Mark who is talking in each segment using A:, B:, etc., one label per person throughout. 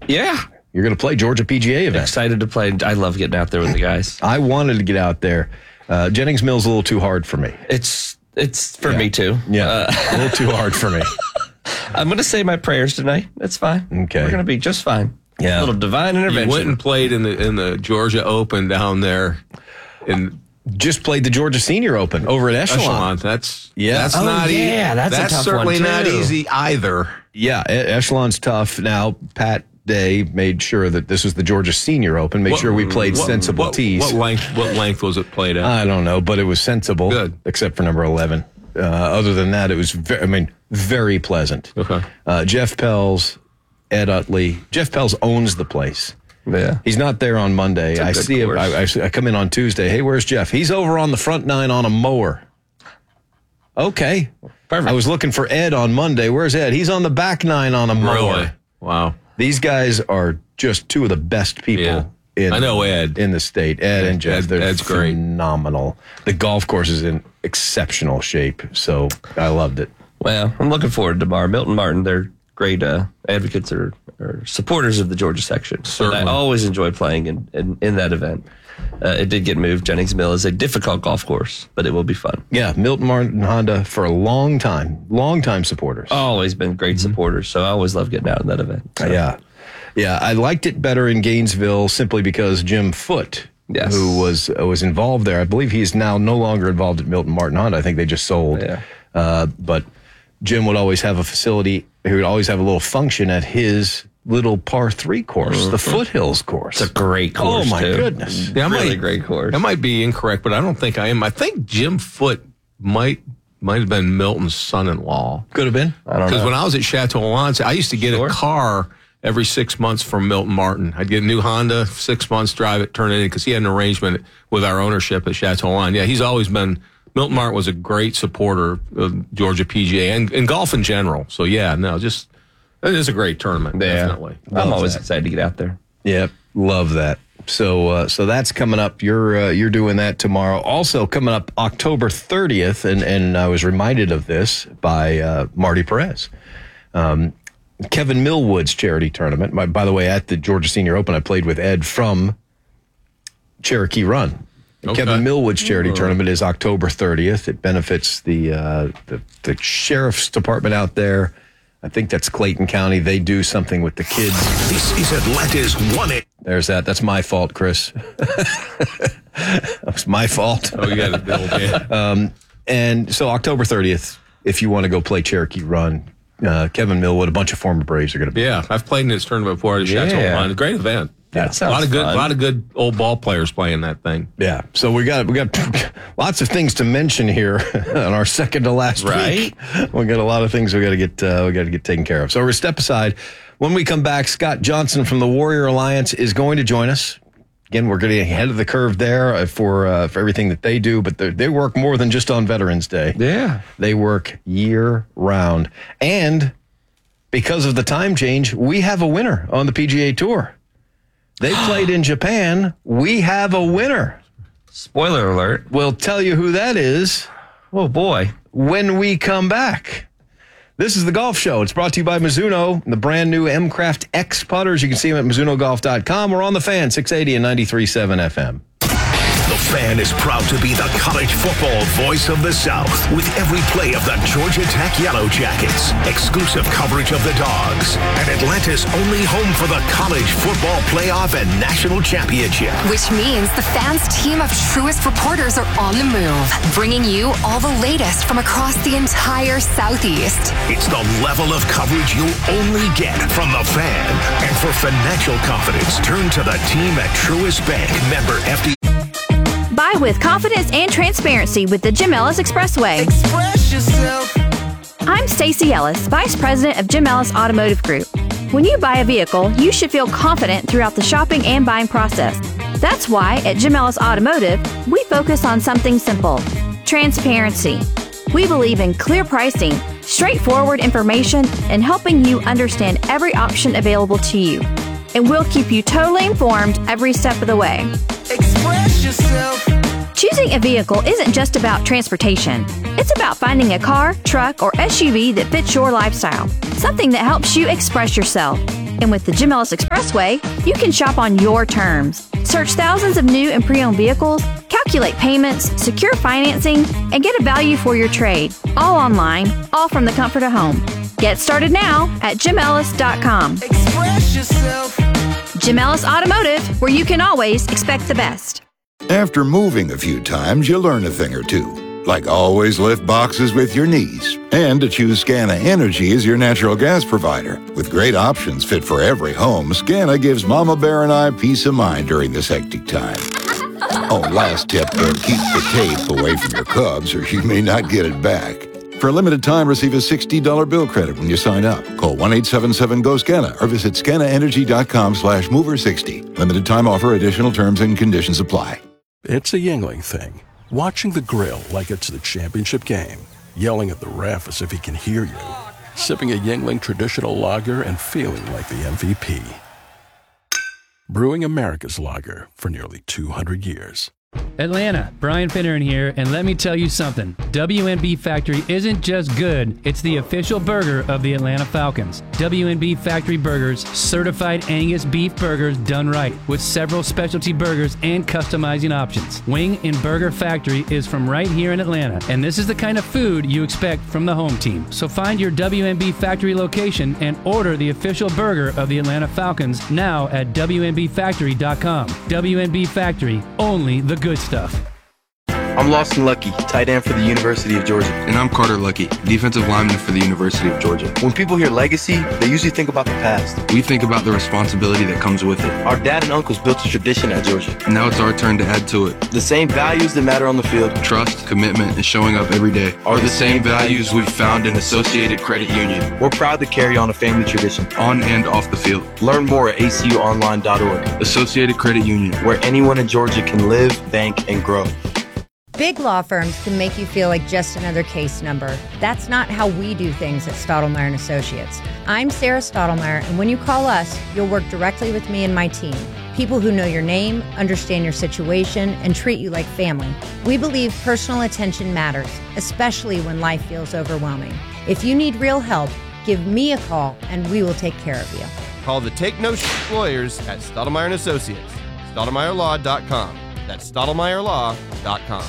A: Yeah.
B: You're going to play Georgia PGA event.
A: Excited to play. I love getting out there with the guys.
B: I wanted to get out there. Jennings Mill's a little too hard for me.
A: It's for me too.
B: Yeah, a little too hard for me.
A: I'm going to say my prayers tonight. That's fine.
B: Okay.
A: We're going to be just fine.
B: Yeah.
A: A little divine intervention.
C: You went and played in the Georgia Open down there.
B: Just played the Georgia Senior Open over at Echelon.
C: That's
A: that's a tough
C: certainly
A: one,
C: not
A: too.
C: easy either.
B: Yeah, Echelon's tough. Now, Pat Day made sure that this was the Georgia Senior Open. Made sure we played sensible tees.
C: What length was it played at?
B: I don't know, but it was sensible.
C: Good.
B: Except for number 11. Other than that, it was very pleasant.
C: Okay.
B: Jeff Pells, Ed Utley. Jeff Pells owns the place.
A: Yeah.
B: He's not there on Monday. I see him. I come in on Tuesday. Hey, where's Jeff? He's over on the front nine on a mower. Okay.
A: Perfect.
B: I was looking for Ed on Monday. Where's Ed? He's on the back nine on a mower.
C: Really? Wow.
B: These guys are just two of the best people
C: I know Ed.
B: in the state. Ed and Jeff.
C: Ed's great.
B: Phenomenal. The golf course is in exceptional shape, so I loved it.
A: Well, I'm looking forward to tomorrow. Milton Martin, they're great advocates or supporters of the Georgia section. So I always enjoy playing in that event. It did get moved. Jennings Mill is a difficult golf course, but it will be fun.
B: Yeah, Milton Martin Honda for a long time supporters.
A: Always been great supporters, so I always love getting out in that event. So.
B: Yeah, I liked it better in Gainesville simply because Jim Foote, who was involved there, I believe he's now no longer involved at Milton Martin Honda. I think they just sold.
A: Yeah.
B: But Jim would always have a facility. He would always have a little function at his little par 3 course, the Foothills course.
A: It's a great course.
B: Oh my
A: too.
B: goodness!
C: Yeah,
A: really great course.
C: That might be incorrect, but I don't think I am. I think Jim Foote might have been Milton's son-in-law.
B: Could have been.
A: I don't know.
C: Because when I was at Chateau Alonce, I used to get a car every 6 months from Milton Martin. I'd get a new Honda, 6 months, drive it, turn it in, because he had an arrangement with our ownership at Chateau Alonce. Yeah, he's always been. Milton Martin was a great supporter of Georgia PGA and golf in general. So it is a great tournament. Definitely.
A: I'm always excited to get out there.
B: Yep, love that. So that's coming up. You're doing that tomorrow. Also coming up October 30th, and I was reminded of this by Marty Perez. Kevin Millwood's charity tournament. By the way, at the Georgia Senior Open, I played with Ed from Cherokee Run. Okay. Kevin Millwood's charity tournament is October 30th. It benefits the sheriff's department out there. I think that's Clayton County. They do something with the kids.
D: This is Atlanta's Won It.
B: There's that. That's my fault, Chris. That's my fault.
C: Oh, you got it, Bill.
B: And so October 30th, if you want to go play Cherokee Run, Kevin Millwood, a bunch of former Braves are going to be.
C: Yeah, I've played in this tournament before at Chateau Alonce. Great event.
A: That sounds
C: a lot of good old ball players playing that thing.
B: Yeah. So we got lots of things to mention here on our second to last week. We got a lot of things we got to get taken care of. So we're going to step aside. When we come back, Scott Johnson from the Warrior Alliance is going to join us. Again, we're getting ahead of the curve there for everything that they do, but they work more than just on Veterans Day.
A: Yeah.
B: They work year round. And because of the time change, we have a winner on the PGA Tour. They played in Japan. We have a winner.
A: Spoiler alert.
B: We'll tell you who that is.
A: Oh, boy.
B: When we come back. This is The Golf Show. It's brought to you by Mizuno, the brand new M-Craft X putters. You can see them at MizunoGolf.com. We're on The Fan, 680 and 93.7 FM.
D: The Fan is proud to be the college football voice of the South with every play of the Georgia Tech Yellow Jackets, exclusive coverage of the Dogs, and Atlanta's only home for the college football playoff and national championship.
E: Which means the Fan's team of truest reporters are on the move, bringing you all the latest from across the entire Southeast.
D: It's the level of coverage you'll only get from the Fan. And for financial confidence, turn to the team at Truist Bank, member FD.
F: Buy with confidence and transparency with the Jim Ellis Expressway.
G: Express yourself.
F: I'm Stacey Ellis, Vice President of Jim Ellis Automotive Group. When you buy a vehicle, you should feel confident throughout the shopping and buying process. That's why at Jim Ellis Automotive, we focus on something simple: transparency. We believe in clear pricing, straightforward information, and helping you understand every option available to you. And we'll keep you totally informed every step of the way.
G: Express yourself.
F: Choosing a vehicle isn't just about transportation. It's about finding a car, truck, or SUV that fits your lifestyle. Something that helps you express yourself. And with the Jim Ellis Expressway, you can shop on your terms. Search thousands of new and pre-owned vehicles, calculate payments, secure financing, and get a value for your trade. All online, all from the comfort of home. Get started now at JimEllis.com.
G: Express yourself.
F: Jim Ellis Automotive, where you can always expect the best.
H: After moving a few times, you'll learn a thing or two. Like always lift boxes with your knees. And to choose Scana Energy as your natural gas provider. With great options fit for every home, Scana gives Mama Bear and I peace of mind during this hectic time. Oh, last tip, keep the tape away from your Cubs or you may not get it back. For a limited time, receive a $60 bill credit when you sign up. Call 1-877-GO-SCANA or visit scanaenergy.com/mover60. Limited time offer. Additional terms and conditions apply.
I: It's a Yuengling thing. Watching the grill like it's the championship game. Yelling at the ref as if he can hear you. Sipping a Yuengling traditional lager and feeling like the MVP. Brewing America's lager for nearly 200 years.
J: Atlanta, Brian Finneran here, and let me tell you something. WNB Factory isn't just good, it's the official burger of the Atlanta Falcons. WNB Factory Burgers, certified Angus beef burgers done right, with several specialty burgers and customizing options. Wing and Burger Factory is from right here in Atlanta, and this is the kind of food you expect from the home team. So find your WNB Factory location and order the official burger of the Atlanta Falcons now at WNBFactory.com. WNB Factory, only the good stuff.
K: I'm Lawson Lucky, tight end for the University of Georgia.
L: And I'm Carter Lucky, defensive lineman for the University of Georgia.
K: When people hear legacy, they usually think about the past.
L: We think about the responsibility that comes with it.
K: Our dad and uncles built a tradition at Georgia.
L: And now it's our turn to add to it.
K: The same values that matter on the field.
L: Trust, commitment, and showing up every day are the same values we've found in Associated Credit Union.
K: We're proud to carry on a family tradition.
L: On and off the field.
K: Learn more at acuonline.org.
L: Associated Credit Union.
K: Where anyone in Georgia can live, bank, and grow.
M: Big law firms can make you feel like just another case number. That's not how we do things at Stottlemyre & Associates. I'm Sarah Stottlemyre, and when you call us, you'll work directly with me and my team. People who know your name, understand your situation, and treat you like family. We believe personal attention matters, especially when life feels overwhelming. If you need real help, give me a call, and we will take care of you.
N: Call the Take No Shit Lawyers at Stottlemyre & Associates. StottlemyreLaw.com. That's StottlemyreLaw.com.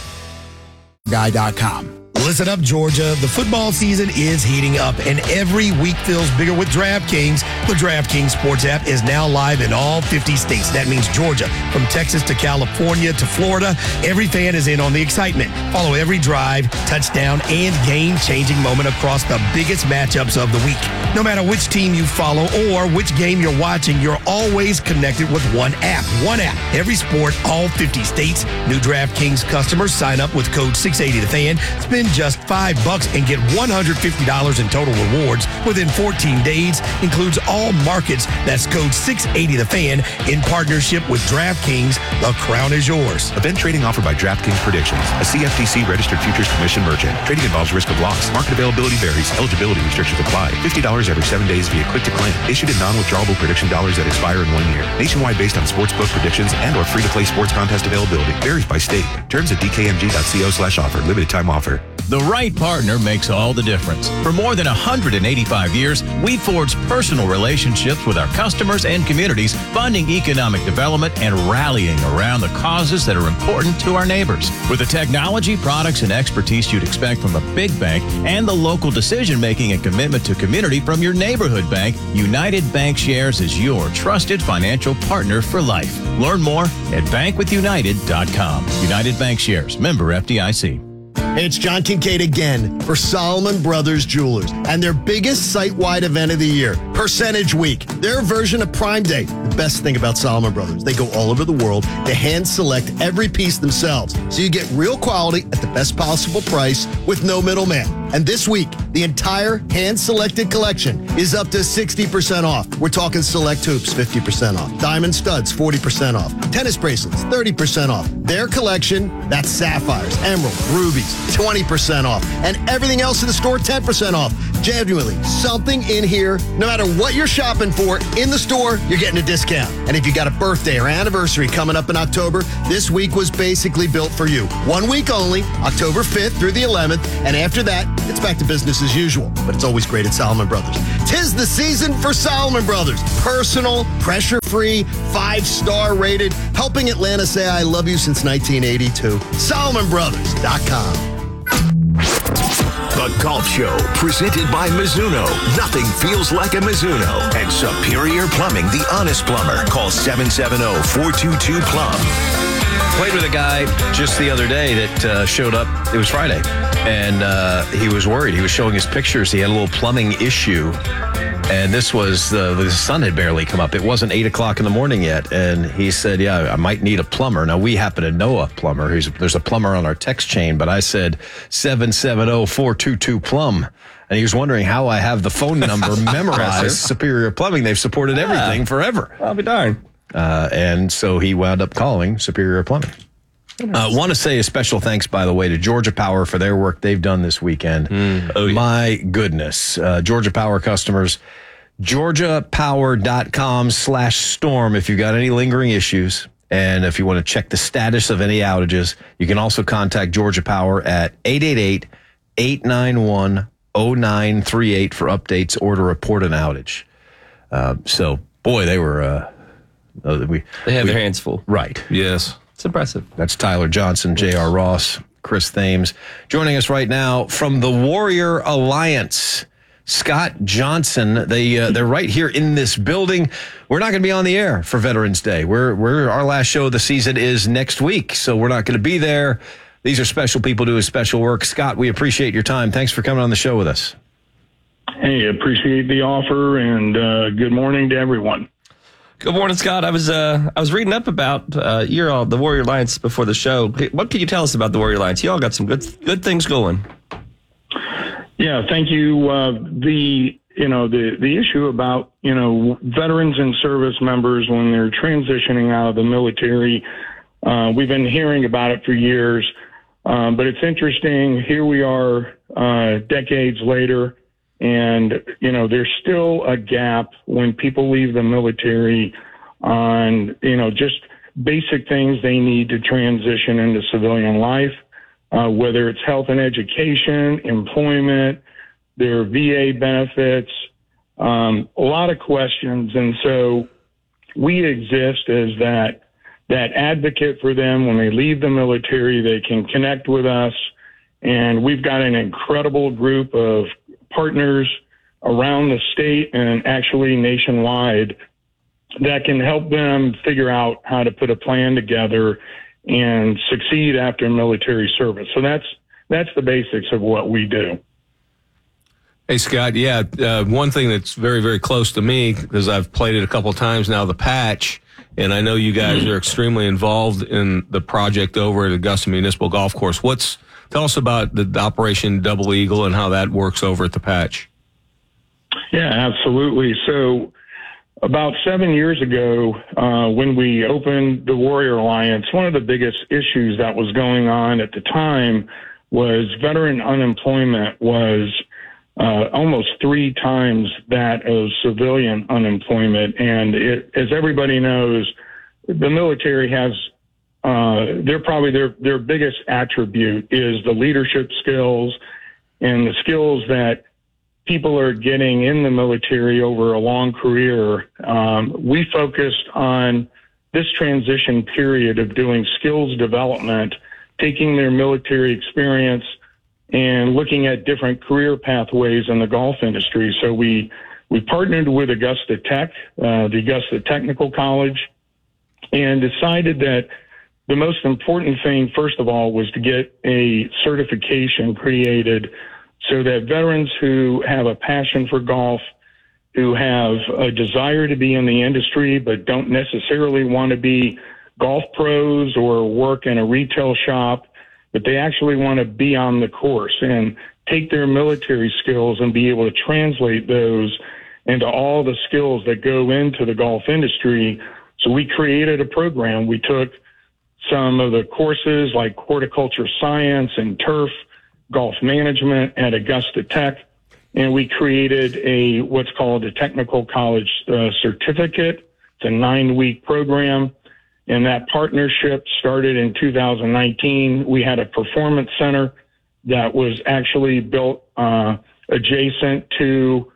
O: Guy.com. Listen up, Georgia. The football season is heating up, and every week feels bigger with DraftKings. The DraftKings Sports app is now live in all 50 states. That means Georgia, from Texas to California to Florida. Every fan is in on the excitement. Follow every drive, touchdown, and game-changing moment across the biggest matchups of the week. No matter which team you follow or which game you're watching, you're always connected with one app. One app. Every sport, all 50 states. New DraftKings customers sign up with code 680TheFan. Spend just $5 and get $150 in total rewards within 14 days. Includes all markets. That's code 680TheFan in partnership with DraftKings. The crown is yours.
P: Event trading offered by DraftKings Predictions, a CFTC registered futures commission merchant. Trading involves risk of loss. Market availability varies. Eligibility restrictions apply. $50 every 7 days via click to claim. Issued in non-withdrawable prediction dollars that expire in 1 year. Nationwide based on sportsbook predictions and or free-to-play sports contest availability. Varies by state. Terms at dkmg.co/offer. Limited time offer.
Q: The right partner makes all the difference. For more than 185 years, we forged personal relationships with our customers and communities, funding economic development and rallying around the causes that are important to our neighbors. With the technology, products, and expertise you'd expect from a big bank and the local decision-making and commitment to community from your neighborhood bank, United Bankshares is your trusted financial partner for life. Learn more at bankwithunited.com. United Bankshares, member FDIC.
O: Hey, it's John Kincaid again for Solomon Brothers Jewelers and their biggest site-wide event of the year, Percentage Week, their version of Prime Day. The best thing about Solomon Brothers, they go all over the world to hand select every piece themselves, so you get real quality at the best possible price with no middleman. And this week, the entire hand-selected collection is up to 60% off. We're talking select hoops, 50% off. Diamond studs, 40% off. Tennis bracelets, 30% off. Their collection, that's sapphires, emeralds, rubies, 20% off. And everything else in the store, 10% off. Genuinely, something in here, no matter what you're shopping for, in the store, you're getting a discount. And if you got a birthday or anniversary coming up in October, this week was basically built for you. 1 week only, October 5th through the 11th. And after that, it's back to business as usual, but it's always great at Solomon Brothers. 'Tis the season for Solomon Brothers. Personal, pressure-free, 5-star rated, helping Atlanta say I love you since 1982. SolomonBrothers.com.
D: The Golf Show, presented by Mizuno. Nothing feels like a Mizuno. And Superior Plumbing, the honest plumber. Call 770-422-PLUM.
B: Played with a guy just the other day that showed up. It was Friday, and he was worried. He was showing his pictures. He had a little plumbing issue, and this was the sun had barely come up. It wasn't 8 o'clock in the morning yet, and he said, "Yeah, I might need a plumber." Now we happen to know a plumber. There's a plumber on our text chain, but I said 770-422-PLUM. And he was wondering how I have the phone number memorized. Superior Plumbing. They've supported everything forever.
A: I'll be darned.
B: And so he wound up calling Superior Plumbing. Want to say a special thanks, by the way, to Georgia Power for their work they've done this weekend. My goodness. Georgia Power customers, georgiapower.com/storm if you've got any lingering issues. And if you want to check the status of any outages, you can also contact Georgia Power at 888-891-0938 for updates or to report an outage. So, boy, they were...
A: they had their hands full.
B: Right.
C: Yes.
A: It's impressive.
B: That's Tyler Johnson, J.R. Ross, Chris Thames. Joining us right now from the Warrior Alliance, Scott Johnson. They're right here in this building. We're not going to be on the air for Veterans Day. Our last show of the season is next week, so we're not going to be there. These are special people doing special work. Scott, we appreciate your time. Thanks for coming on the show with us.
R: Hey, appreciate the offer, and good morning to everyone.
A: Good morning, Scott. I was reading up about the Warrior Alliance before the show. What can you tell us about the Warrior Alliance? You all got some good things going.
R: Yeah, thank you. The issue about veterans and service members when they're transitioning out of the military, we've been hearing about it for years, but it's interesting. Here we are, decades later. And, there's still a gap when people leave the military on, just basic things they need to transition into civilian life, whether it's health and education, employment, their VA benefits, a lot of questions. And so we exist as that advocate for them. When they leave the military, they can connect with us. And we've got an incredible group of partners around the state and actually nationwide that can help them figure out how to put a plan together and succeed after military service. So that's the basics of what we do.
C: Hey, Scott, one thing that's very, very close to me, because I've played it a couple of times now, the Patch, and I know you guys are extremely involved in the project over at Augusta Municipal Golf Course. Tell us about the Operation Double Eagle and how that works over at the Patch.
R: Yeah, absolutely. So about 7 years ago, when we opened the Warrior Alliance, one of the biggest issues that was going on at the time was veteran unemployment was almost 3 times that of civilian unemployment. And as everybody knows, the military has their biggest attribute is the leadership skills and the skills that people are getting in the military over a long career. We focused on this transition period of doing skills development, taking their military experience and looking at different career pathways in the golf industry. So we partnered with Augusta Tech, the Augusta Technical College, and decided that the most important thing, first of all, was to get a certification created so that veterans who have a passion for golf, who have a desire to be in the industry but don't necessarily want to be golf pros or work in a retail shop, but they actually want to be on the course and take their military skills and be able to translate those into all the skills that go into the golf industry. So we created a program. We took some of the courses like horticulture science and turf, golf management at Augusta Tech, and we created what's called a technical college certificate. It's a 9-week program, and that partnership started in 2019. We had a performance center that was actually built adjacent to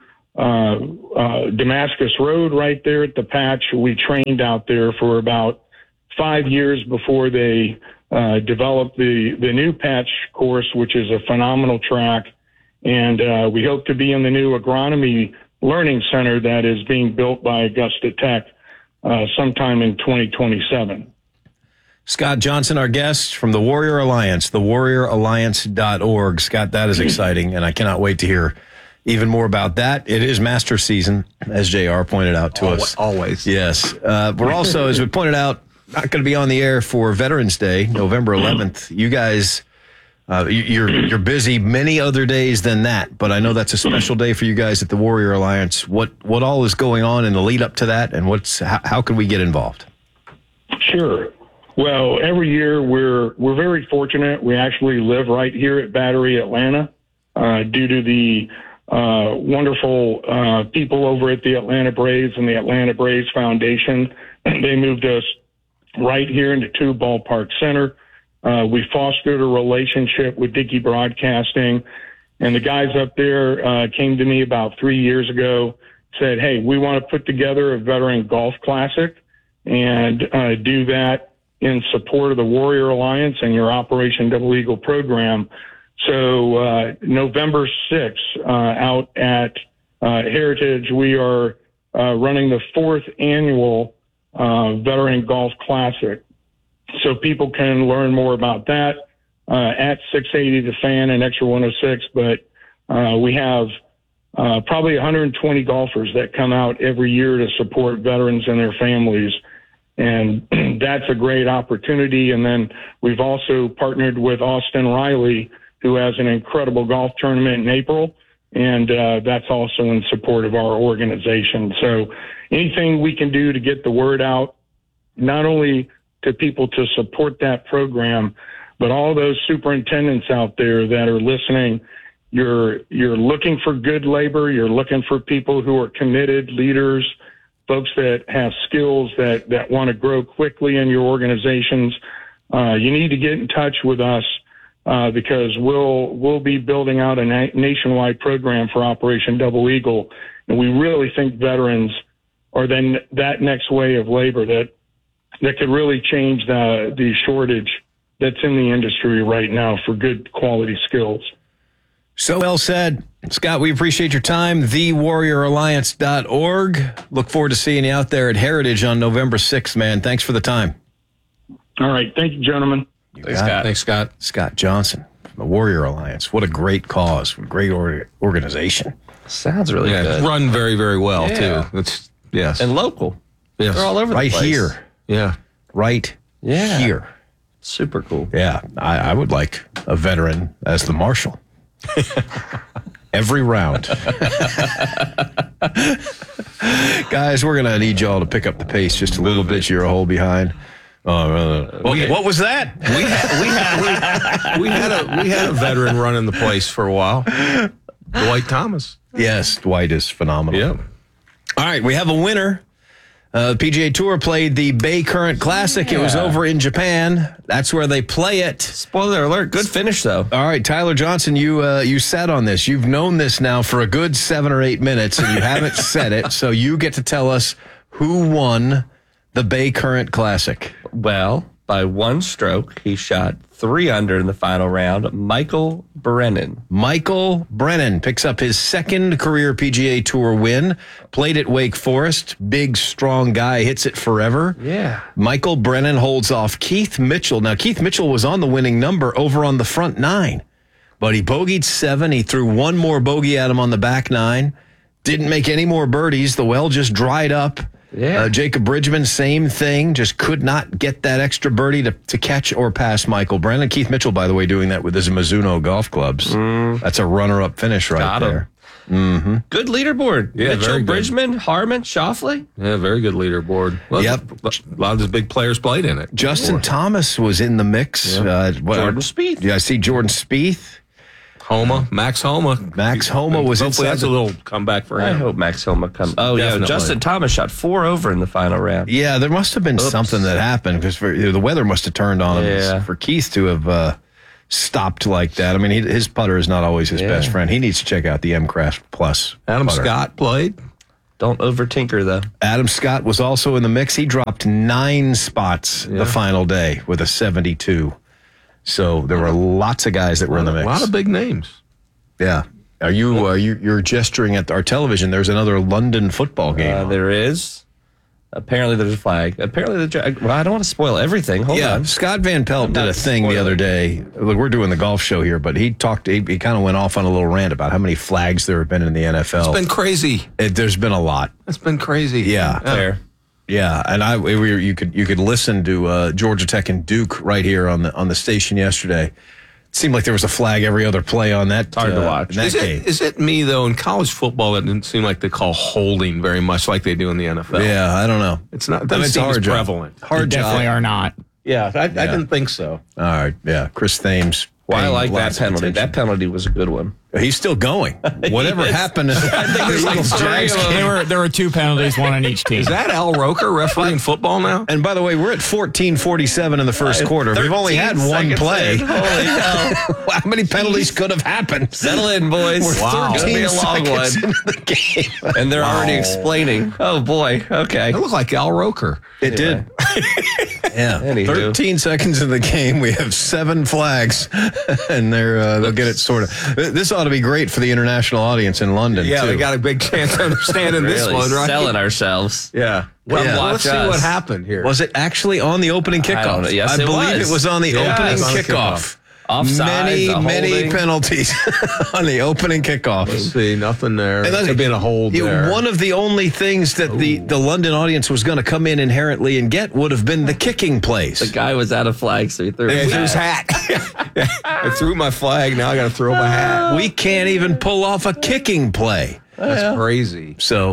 R: Damascus Road right there at the patch. We trained out there for about 5 years before they developed the new patch course, which is a phenomenal track. And we hope to be in the new agronomy learning center that is being built by Augusta Tech sometime in 2027.
B: Scott Johnson, our guest from the Warrior Alliance, thewarrioralliance.org. Scott, that is exciting, and I cannot wait to hear even more about that. It is master season, as JR pointed out to us.
C: Always.
B: Yes. We're also, as we pointed out, not going to be on the air for Veterans Day, November 11th. You guys, you're busy many other days than that, but I know that's a special day for you guys at the Warrior Alliance. What all is going on in the lead up to that, and how can we get involved?
R: Sure. Well, every year we're very fortunate. We actually live right here at Battery Atlanta due to the wonderful people over at the Atlanta Braves and the Atlanta Braves Foundation. They moved us right here into Tube Ballpark Center. We fostered a relationship with Dickey Broadcasting, and the guys up there came to me about 3 years ago, said, hey, we want to put together a veteran golf classic and do that in support of the Warrior Alliance and your Operation Double Eagle program. So November 6th, out at Heritage, we are running the 4th annual Veteran Golf Classic. So people can learn more about that at 680 The Fan and Extra 106. But we have probably 120 golfers that come out every year to support veterans and their families. And that's a great opportunity. And then we've also partnered with Austin Riley, who has an incredible golf tournament in April. And that's also in support of our organization. So anything we can do to get the word out, not only to people to support that program, but all those superintendents out there that are listening, you're looking for good labor. You're looking for people who are committed leaders, folks that have skills that want to grow quickly in your organizations. You need to get in touch with us because we'll be building out a nationwide program for Operation Double Eagle. And we really think veterans are then that next way of labor that could really change the shortage that's in the industry right now for good quality skills.
B: So well said. Scott, we appreciate your time. TheWarriorAlliance.org. Look forward to seeing you out there at Heritage on November 6th, man. Thanks for the time.
R: All right. Thank you, gentlemen.
C: Thanks, Scott. Thanks, Scott.
B: Scott Johnson from the Warrior Alliance. What a great cause. What a great organization.
A: Sounds really good.
C: Run very, very well, too. Yes.
A: And local.
C: Yes.
A: They're all over the place.
B: Right here.
C: Yeah.
B: Right here.
A: Super cool.
B: Yeah. I would like a veteran as the marshal. Every round. Guys, we're going to need y'all to pick up the pace just a little bit. You're a hole behind. What was that?
C: We had a veteran running the place for a while. Dwight Thomas.
B: Yes, Dwight is phenomenal.
C: Yeah.
B: All right, we have a winner. The PGA Tour played the Bay Current Classic. It was over in Japan. That's where they play it.
A: Spoiler alert. Good finish, though.
B: All right, Tyler Johnson, you sat on this. You've known this now for a good 7 or 8 minutes, and you haven't said it. So you get to tell us who won the Bay Current Classic.
A: Well, by one stroke, he shot 3 under in the final round. Michael Brennan.
B: Michael Brennan picks up his second career PGA Tour win. Played at Wake Forest. Big, strong guy. Hits it forever.
A: Yeah.
B: Michael Brennan holds off Keith Mitchell. Now, Keith Mitchell was on the winning number over on the front 9. But he bogeyed 7. He threw one more bogey at him on the back 9. Didn't make any more birdies. The well just dried up.
A: Yeah.
B: Jacob Bridgman, same thing. Just could not get that extra birdie to catch or pass Michael Brennan. Keith Mitchell, by the way, doing that with his Mizuno golf clubs. That's a runner-up finish right there. Mm-hmm.
A: Good leaderboard.
C: Yeah,
A: Mitchell, Bridgman, Harmon, Shoffley.
C: Yeah, very good leaderboard. Well,
B: yep.
C: A lot of the big players played in it.
B: Justin Thomas was in the mix.
A: Yep. Jordan Spieth.
B: Yeah, I see Jordan Spieth.
C: Max Homa.
B: Max Homa was
C: hopefully that's a little comeback for him.
A: I hope Max Homa comes. Oh, definitely. Yeah, Justin Thomas shot 4 over in the final round.
B: Yeah, there must have been something that happened because the weather must have turned on him for Keith to have stopped like that. I mean, his putter is not always his best friend. He needs to check out the M-Craft Plus.
C: Adam
B: putter.
C: Scott played.
A: Don't over-tinker, though.
B: Adam Scott was also in the mix. He dropped 9 spots the final day with a 72. So there were lots of guys that were in the mix.
C: A lot of big names.
B: Yeah. You're gesturing at our television. There's another London football game.
A: There is. Apparently there's a flag. Apparently I don't want to spoil everything. Hold on.
B: Scott Van Pelt did a thing the other day. Look, we're doing the golf show here, but he kind of went off on a little rant about how many flags there have been in the NFL.
C: It's been crazy.
B: There's been a lot.
C: It's been crazy.
B: Yeah.
A: Fair.
B: Yeah, and you could listen to Georgia Tech and Duke right here on the station yesterday. It seemed like there was a flag every other play on that.
A: It's hard to watch.
C: Is it me, though, in college football, it didn't seem like they call holding very much like they do in the NFL?
B: Yeah, I don't know.
C: It's not. That seems prevalent.
B: Hard job.
S: Definitely are not.
C: Yeah, I didn't think so.
B: All right, yeah. Chris Thames.
A: Well, I like that penalty. That penalty was a good one.
B: He's still going. Whatever happened to
S: there were 2 penalties, one on each team.
C: Is that Al Roker refereeing football now?
B: And by the way, we're at 14:47 in the first quarter. We've only had one play.
A: Holy hell.
B: How many penalties could have happened?
A: Settle in, boys.
B: We're 13
A: a long one.
B: into the game.
A: And they're already explaining. Oh, boy. Okay.
C: It looked like Al Roker.
B: It did. Yeah.
A: Anywho.
B: 13 seconds in the game. We have 7 flags, and they'll get it sorted. This ought to be great for the international audience in London,
C: Yeah,
B: too.
C: we got a big chance of understanding this one, right?
A: Selling ourselves.
C: Yeah. Well, let's see what happened here.
B: Was it actually on the opening kickoff?
A: Yes,
B: I believe it was on the opening kickoff.
A: Offside,
B: many penalties on the opening kickoff.
C: Let's see, nothing there. There could be a hold there.
B: One of the only things that the London audience was going to come in inherently and get would have been the kicking plays.
A: The guy was out of flag, so he threw
C: his hat. I threw my flag, now I got to throw my hat.
B: We can't even pull off a kicking play.
C: That's crazy.
B: So,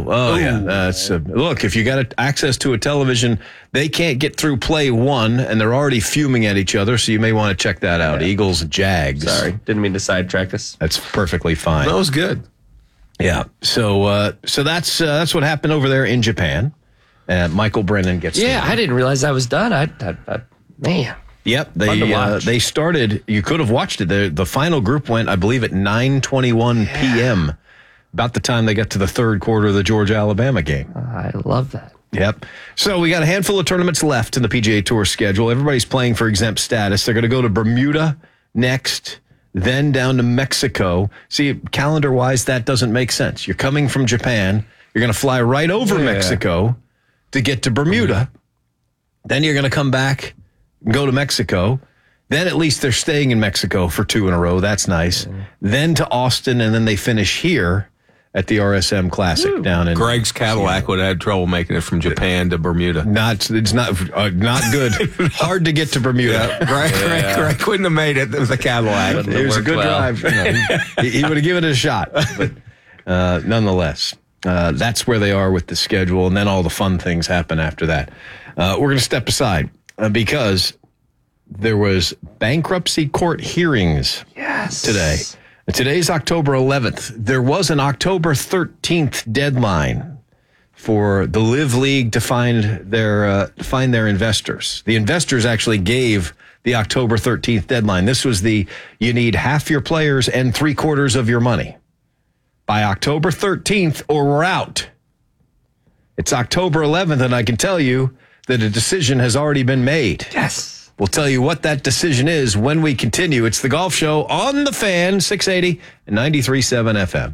B: look, if you got access to a television, they can't get through play 1, and they're already fuming at each other, so you may want to check that out. Eagles, Jags.
A: Sorry, didn't mean to sidetrack us.
B: That's perfectly fine.
C: That was good.
B: Yeah. So that's what happened over there in Japan. Michael Brennan gets.
A: Yeah, I didn't realize I was done. Man.
B: Yep, they started. You could have watched it. The final group went, I believe, at 9:21 p.m. About the time they got to the third quarter of the Georgia-Alabama game.
A: I love that.
B: Yep. So we got a handful of tournaments left in the PGA Tour schedule. Everybody's playing for exempt status. They're going to go to Bermuda next, then down to Mexico. See, calendar-wise, that doesn't make sense. You're coming from Japan. You're going to fly right over Mexico to get to Bermuda. Then you're going to come back and go to Mexico. Then at least they're staying in Mexico for 2 in a row. That's nice. Then to Austin, and then they finish here at the RSM Classic down in
C: Greg's Cadillac would have had trouble making it from Japan to Bermuda.
B: It's not good. Hard to get to Bermuda.
C: Greg couldn't have made it with a Cadillac.
B: It was a good drive. He would have given it a shot, but nonetheless, that's where they are with the schedule, and then all the fun things happen after that. We're going to step aside because there was bankruptcy court hearings today. Today's October 11th. There was an October 13th deadline for the Live League to find their investors. The investors actually gave the October 13th deadline. This was you need half your players and 3/4 of your money by October 13th or we're out. It's October 11th, and I can tell you that a decision has already been made.
A: Yes.
B: We'll tell you what that decision is when we continue. It's the Golf Show on The Fan, 680 and 93.7 FM.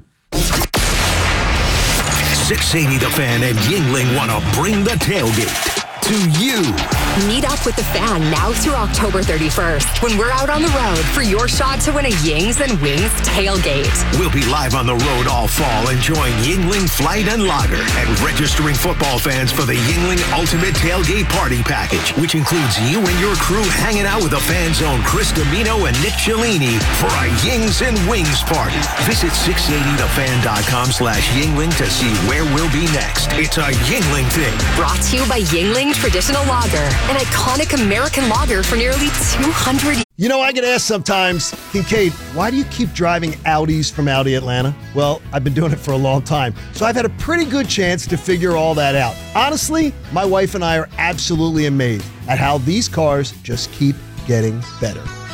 D: 680 The Fan and Yingling want to bring the tailgate to you.
E: Meet up with The Fan now through October 31st when we're out on the road for your shot to win a Yings and Wings tailgate.
D: We'll be live on the road all fall enjoying Yingling Flight and Lager and registering football fans for the Yingling Ultimate Tailgate Party Package, which includes you and your crew hanging out with the Fan Zone Chris Domino and Nick Cellini for a Yings and Wings party. Visit 680thefan.com/Yingling to see where we'll be next. It's a Yingling thing.
E: Brought to you by Yingling Traditional Lager, an iconic American lager for nearly 200 years.
T: You know, I get asked sometimes, Kincaid, why do you keep driving Audis from Audi Atlanta? Well, I've been doing it for a long time, so I've had a pretty good chance to figure all that out. Honestly, my wife and I are absolutely amazed at how these cars just keep getting better.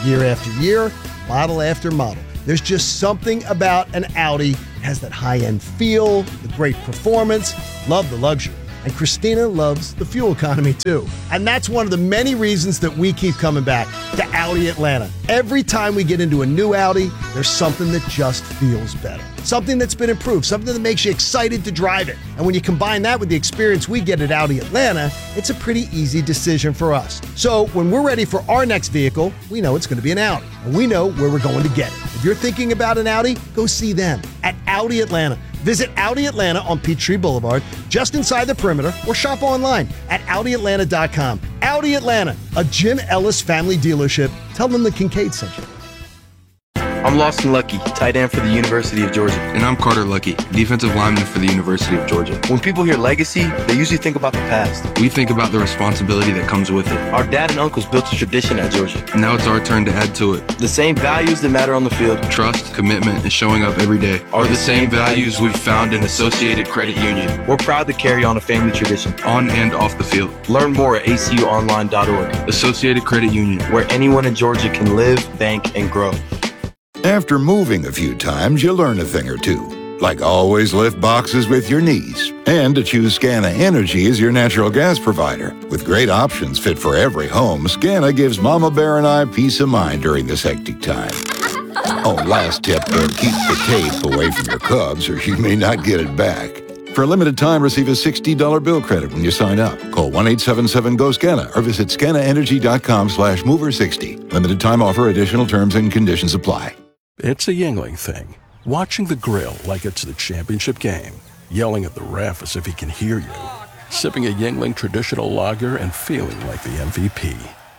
T: Year after year, model after model. There's just something about an Audi. It has that high-end feel, the great performance, love the luxury. And Christina loves the fuel economy too. And that's one of the many reasons that we keep coming back to Audi Atlanta. Every time we get into a new Audi, there's something that just feels better. Something that's been improved, something that makes you excited to drive it. And when you combine that with the experience we get at Audi Atlanta, it's a pretty easy decision for us. So when we're ready for our next vehicle, we know it's going to be an Audi. And we know where we're going to get it. If you're thinking about an Audi, go see them at Audi Atlanta. Visit Audi Atlanta on Peachtree Boulevard, just inside the perimeter, or shop online at AudiAtlanta.com. Audi Atlanta, a Jim Ellis family dealership. Tell them the Kincaid sent you.
K: I'm Lawson Lucky, tight end for the University of Georgia.
L: And I'm Carter Lucky, defensive lineman for the University of Georgia.
K: When people hear legacy, they usually think about the past.
L: We think about the responsibility that comes with it.
K: Our dad and uncles built a tradition at Georgia.
L: And now it's our turn to add to it.
K: The same values that matter on the field,
L: trust, commitment, and showing up every day, are the same values we've found in Associated Credit Union.
K: We're proud to carry on a family tradition,
L: on and off the field.
K: Learn more at acuonline.org.
L: Associated Credit Union,
K: where anyone in Georgia can live, bank, and grow.
H: After moving a few times, you learn a thing or two. Like always lift boxes with your knees. And to choose Scana Energy as your natural gas provider. With great options fit for every home, Scana gives Mama Bear and I peace of mind during this hectic time. Oh, last tip, keep the tape away from your Cubs or you may not get it back. For a limited time, receive a $60 bill credit when you sign up. Call 1-877-GO-SCANA or visit scanaenergy.com/mover60. Limited time offer, additional terms and conditions apply.
I: It's a Yuengling thing. Watching the grill like it's the championship game. Yelling at the ref as if he can hear you. Sipping a Yuengling traditional lager and feeling like the MVP.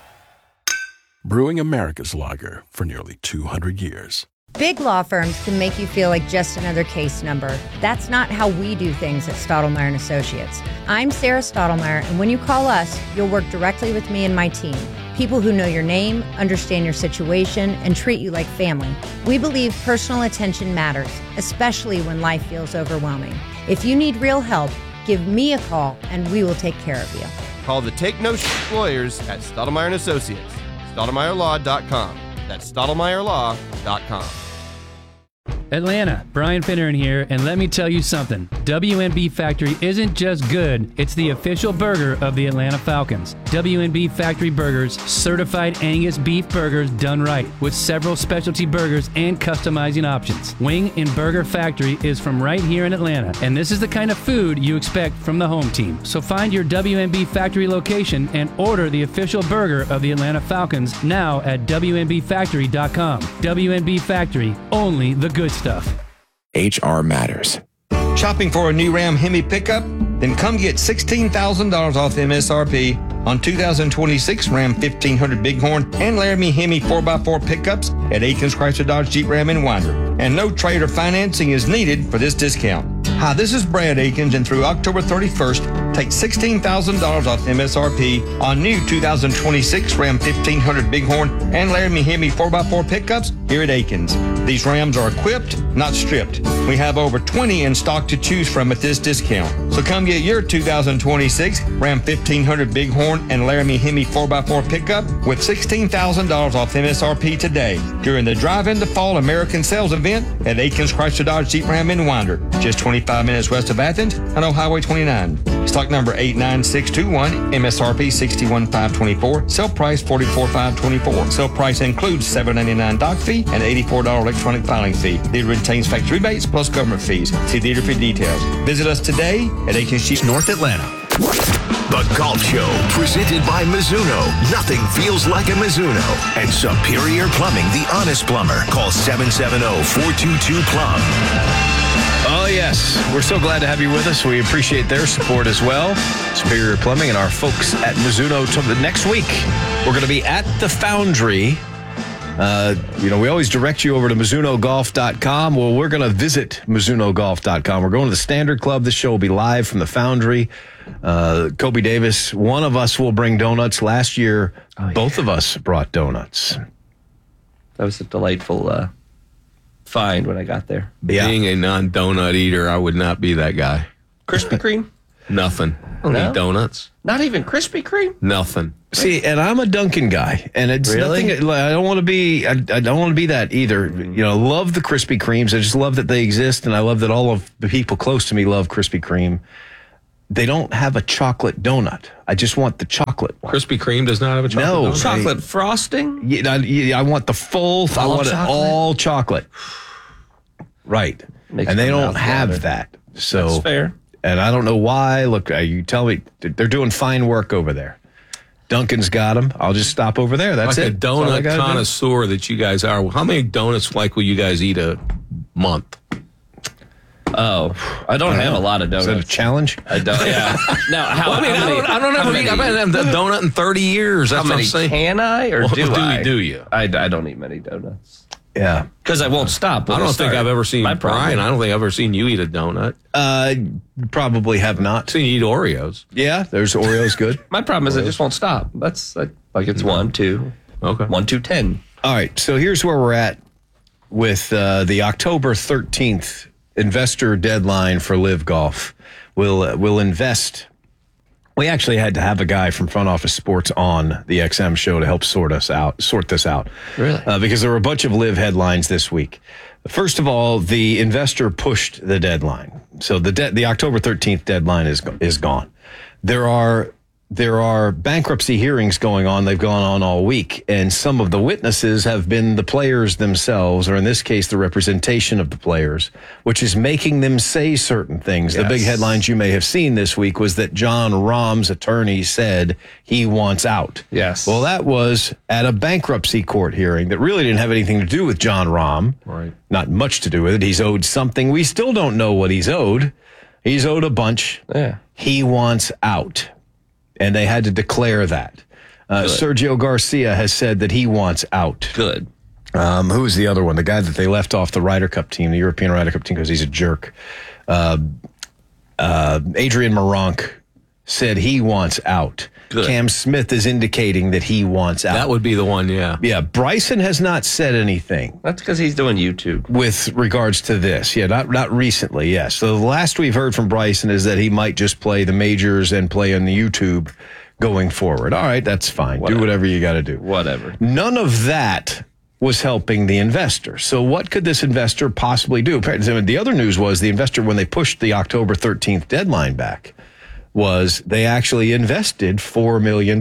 I: Brewing America's lager for nearly 200 years.
M: Big law firms can make you feel like just another case number. That's not how we do things at Stottlemyre & Associates. I'm Sarah Stottlemyre, and when you call us, you'll work directly with me and my team. People who know your name, understand your situation, and treat you like family. We believe personal attention matters, especially when life feels overwhelming. If you need real help, give me a call, and we will take care of you.
N: Call the Take No Shit Lawyers at Stottlemyre & Associates. StottlemyreLaw.com. That's StottlemyreLaw.com.
J: Atlanta, Brian Finneran here, and let me tell you something. WNB Factory isn't just good, it's the official burger of the Atlanta Falcons. WNB Factory Burgers, certified Angus beef burgers done right, with several specialty burgers and customizing options. Wing and Burger Factory is from right here in Atlanta, and this is the kind of food you expect from the home team. So find your WNB Factory location and order the official burger of the Atlanta Falcons now at WNBFactory.com. WNB Factory, only the good stuff.
U: HR matters. Shopping for a new Ram Hemi pickup? Then come get $16,000 off MSRP on 2026 Ram 1500 Bighorn and Laramie Hemi 4x4 pickups at Aikens Chrysler Dodge Jeep Ram in Winder. And no trade or financing is needed for this discount. Hi, this is Brad Aikens, and through October 31st, take $16,000 off MSRP on new 2026 Ram 1500 Bighorn and Laramie Hemi 4x4 pickups here at Aikens. These Rams are equipped, not stripped. We have over 20 in stock to choose from at this discount. So come get your 2026 Ram 1500 Bighorn and Laramie Hemi 4x4 pickup with $16,000 off MSRP today during the Drive Into Fall American Sales event at Aikens Chrysler Dodge Jeep Ram in Winder, just 25 minutes west of Athens on Old Highway 29. Stock number 89621, MSRP $61,524, sale price $44,524. Sale price includes $7.99 dock fee and $84 electronic filing fee. Dealer retains factory rebates plus government fees. See dealer for details. Visit us today at Aikens Jeep North Atlanta.
D: The Golf Show, presented by Mizuno. Nothing feels like a Mizuno. And Superior Plumbing, the honest plumber. Call 770-422-PLUM.
B: Oh, yes. We're so glad to have you with us. We appreciate their support as well. Superior Plumbing and our folks at Mizuno. Next week, we're going to be at the Foundry. We always direct you over to MizunoGolf.com. Well, we're going to visit MizunoGolf.com. We're going to the Standard Club. This show will be live from the Foundry. Kobe Davis, one of us will bring donuts. Last year, both of us brought donuts.
A: That was a delightful find when I got there.
C: Being a non-donut eater, I would not be that guy.
A: Krispy Kreme?
C: Nothing. I don't eat donuts.
A: Not even Krispy Kreme?
C: Nothing.
B: See, and I'm a Dunkin' guy, and it's
A: Really?
B: nothing. I don't want to be. I don't want to be that either. Love the Krispy Kremes. I just love that they exist, and I love that all of the people close to me love Krispy Kreme. They don't have a chocolate donut. I just want the chocolate one.
C: Krispy Kreme does not have a chocolate donut?
A: Chocolate frosting?
B: I want the full. I want it all chocolate. Right,
A: Makes
B: and they
A: my
B: don't
A: mouth
B: have
A: water.
B: that. So
A: That's fair.
B: And I don't know why. Look, you tell me they're doing fine work over there. Duncan's got them. I'll just stop over there. That's
C: like
B: it.
C: a donut connoisseur that you guys are. How many donuts will you guys eat a month?
A: Oh, I don't have a lot of donuts.
B: Is that a challenge?
A: I don't. Yeah. Now, how?
C: I haven't had a donut in 30 years. That's
A: How
C: what
A: many
C: I'm saying.
A: can I or do I?
C: Do you?
A: I don't eat many donuts.
B: Yeah,
A: because I won't stop.
C: I don't think I've ever seen
A: My
C: Brian. I don't think I've ever seen you eat a donut.
B: Probably have not.
C: Seen you eat Oreos.
B: Yeah, there's Oreos. Good.
A: My problem is I just won't stop. That's like it's 1, 2,
C: okay,
A: 1, 2, 10.
B: All right. So here's where we're at with the October 13th investor deadline for Live Golf. We'll invest. We actually had to have a guy from Front Office Sports on the XM show to help sort this out.
A: Really?
B: Because there were a bunch of Live headlines this week. First of all, the investor pushed the deadline. So the October 13th deadline is gone. There are bankruptcy hearings going on. They've gone on all week. And some of the witnesses have been the players themselves, or in this case, the representation of the players, which is making them say certain things. Yes. The big headlines you may have seen this week was that John Rahm's attorney said he wants out.
A: Yes.
B: Well, that was at a bankruptcy court hearing that really didn't have anything to do with John Rahm.
C: Right.
B: Not much to do with it. He's owed something. We still don't know what he's owed. He's owed a bunch.
A: Yeah.
B: He wants out. And they had to declare that. Sergio Garcia has said that he wants out.
A: Good.
B: Who is the other one? The guy that they left off the Ryder Cup team, the European Ryder Cup team, because he's a jerk. Adrian Maronk said he wants out.
A: Good.
B: Cam Smith is indicating that he wants out.
C: That would be the one, yeah.
B: Yeah, Bryson has not said anything.
A: That's because he's doing YouTube.
B: With regards to this. Yeah, not recently, yes. So the last we've heard from Bryson is that he might just play the majors and play on the YouTube going forward. All right, that's fine.
A: Whatever.
B: Do whatever you got to do.
A: Whatever.
B: None of that was helping the investor. So what could this investor possibly do? The other news was the investor, when they pushed the October 13th deadline back, was they actually invested $4 million.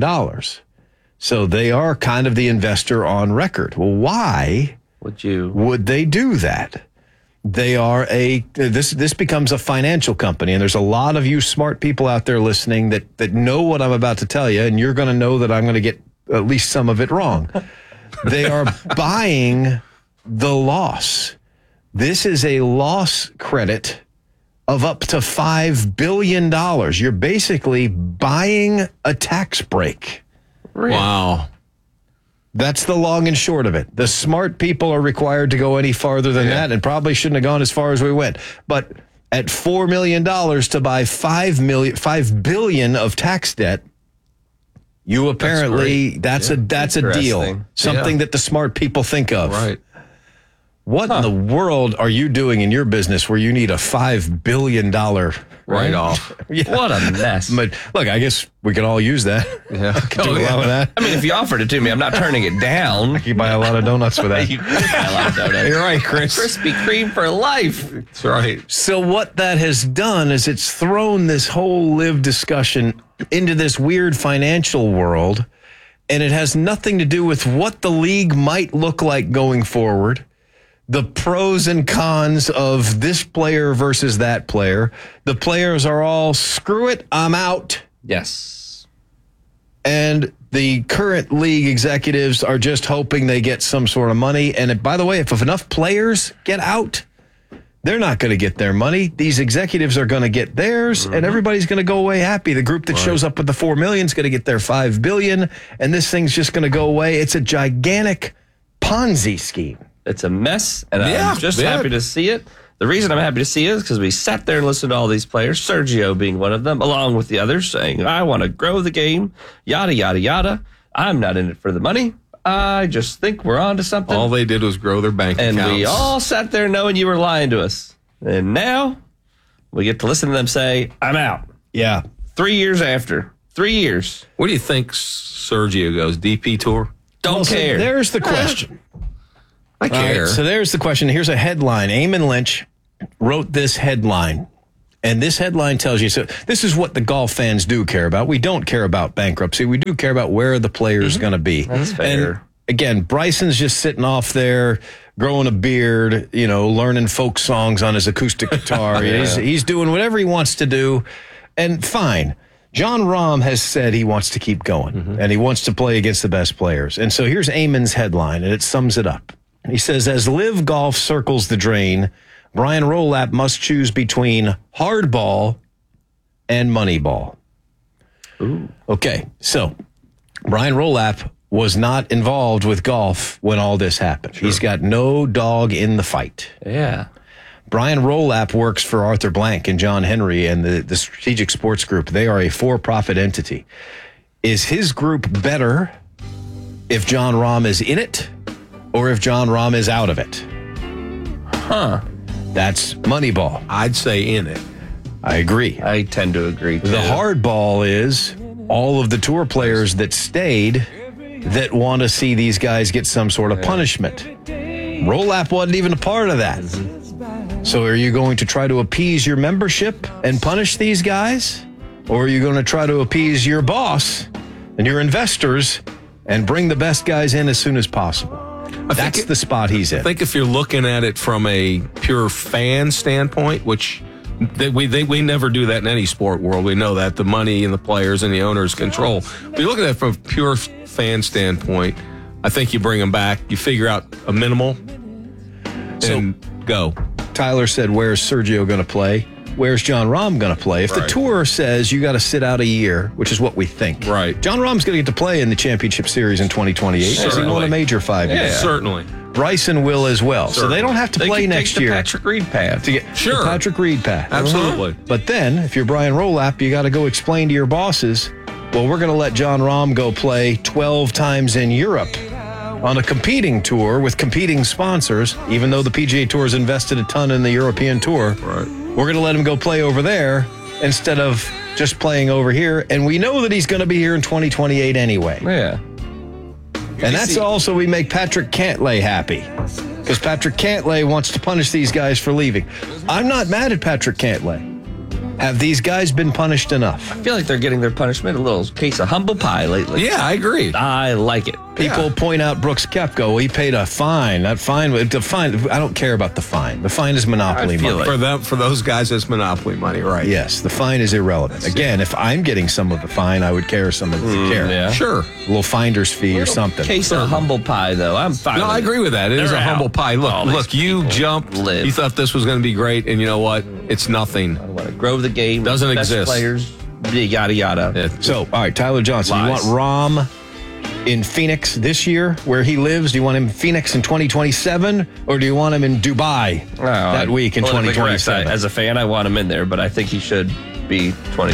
B: So they are kind of the investor on record. Well, why would they do that? They are this becomes a financial company, and there's a lot of you smart people out there listening that know what I'm about to tell you, and you're going to know that I'm going to get at least some of it wrong. They are buying the loss. This is a loss credit of up to $5 billion. You're basically buying a tax break.
A: Really?
C: Wow.
B: That's the long and short of it. The smart people are required to go any farther than that, and probably shouldn't have gone as far as we went. But at $4 million to buy $5 billion of tax debt, you apparently that's a deal. Something that the smart people think of.
C: Right.
B: What in the world are you doing in your business where you need a $5 billion
C: write-off?
A: Yeah. What a mess.
B: But look, I guess we could all use that.
C: Yeah.
B: Do a lot with that.
A: I mean, if you offered it to me, I'm not turning it down.
B: You buy a lot of donuts with that.
A: You could buy a lot of donuts.
B: You're right, Chris.
A: Krispy Kreme for life.
C: That's right.
B: So what that has done is it's thrown this whole Live discussion into this weird financial world, and it has nothing to do with what the league might look like going forward. The pros and cons of this player versus that player. The players are all, screw it, I'm out.
A: Yes.
B: And the current league executives are just hoping they get some sort of money. And by the way, if enough players get out, they're not going to get their money. These executives are going to get theirs, and everybody's going to go away happy. The group that shows up with the $4 million is going to get their $5 billion, and this thing's just going to go away. It's a gigantic Ponzi scheme.
A: It's a mess, and I'm just happy to see it. The reason I'm happy to see it is because we sat there and listened to all these players, Sergio being one of them, along with the others, saying, I want to grow the game, yada, yada, yada. I'm not in it for the money. I just think we're on to something.
C: All they did was grow their bank accounts.
A: And we all sat there knowing you were lying to us. And now we get to listen to them say, I'm out.
B: Yeah.
A: 3 years after. 3 years.
C: Where do you think Sergio goes? DP Tour?
A: Don't care.
B: So there's the question.
C: I care.
B: Right, so there's the question. Here's a headline. Eamon Lynch wrote this headline. And this headline tells you, so this is what the golf fans do care about. We don't care about bankruptcy. We do care about where the player's going to be.
A: That's fair.
B: And again, Bryson's just sitting off there, growing a beard, learning folk songs on his acoustic guitar. He's doing whatever he wants to do. And fine. Jon Rahm has said he wants to keep going, and he wants to play against the best players. And so here's Eamon's headline, and it sums it up. He says, as Live Golf circles the drain, Brian Rolapp must choose between hardball and moneyball.
A: Ooh.
B: Okay, so Brian Rolapp was not involved with golf when all this happened. Sure. He's got no dog in the fight.
A: Yeah.
B: Brian Rolapp works for Arthur Blank and John Henry and the Strategic Sports Group. They are a for-profit entity. Is his group better if Jon Rahm is in it or if Jon Rahm is out of it?
A: Huh.
B: That's Moneyball.
C: I'd say in it.
B: I agree.
A: I tend to agree, too.
B: The hardball is all of the tour players that stayed that want to see these guys get some sort of punishment. Rolapp wasn't even a part of that. So are you going to try to appease your membership and punish these guys? Or are you going to try to appease your boss and your investors and bring the best guys in as soon as possible? That's the spot he's in.
C: I think if you're looking at it from a pure fan standpoint, which we never do that in any sport world. We know that the money and the players and the owners control. But you look at it from a pure fan standpoint, I think you bring them back. You figure out a minimal and go.
B: Tyler said, where's Sergio going to play? Where's Jon Rahm going to play? If the tour says you got to sit out a year, which is what we think.
C: Right.
B: Jon Rahm's going to get to play in the championship series in 2028 because he won a major 5 years.
C: Yeah, certainly.
B: Bryson will as well.
A: Certainly.
B: So they don't have to play next year.
A: The Patrick Reed path.
B: To get the Patrick Reed path.
C: Absolutely.
B: But then, if you're Brian Rolapp, you got to go explain to your bosses, well, we're going to let Jon Rahm go play 12 times in Europe on a competing tour with competing sponsors, even though the PGA Tour's invested a ton in the European Tour.
C: Right.
B: We're going to let him go play over there instead of just playing over here. And we know that he's going to be here in 2028 anyway.
A: Yeah.
B: And that's also we make Patrick Cantlay happy because Patrick Cantlay wants to punish these guys for leaving. I'm not mad at Patrick Cantlay. Have these guys been punished enough?
A: I feel like they're getting their punishment. A little case of humble pie lately.
C: Yeah, I agree.
A: I like it.
B: People point out Brooks Koepka. Well, he paid a fine. That fine, the fine. I don't care about the fine. The fine is monopoly money.
C: For those guys, it's monopoly money, right?
B: Yes, the fine is irrelevant. Again, if I'm getting some of the fine, I would care some of the care.
A: Yeah.
C: Sure.
B: A little finder's fee or something.
A: Case of humble pie, though. I'm fine.
C: No, I agree with that. It is a humble pie. Look, you jumped. You thought this was going to be great, and you know what? It's nothing.
A: I want to grow the game.
C: Doesn't
A: best
C: exist.
A: Players, yada yada.
B: Yeah. So, all right, Tyler Johnson.
A: Lies.
B: You want Rahm in Phoenix this year, where he lives? Do you want him in Phoenix in 2027, or do you want him in Dubai that week in 2027?
A: As a fan, I want him in there, but I think he should be